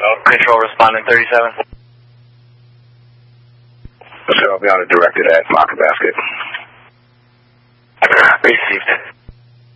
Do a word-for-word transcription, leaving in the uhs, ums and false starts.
Control responding thirty-seven. So I'll be on a directed at Locker Basket.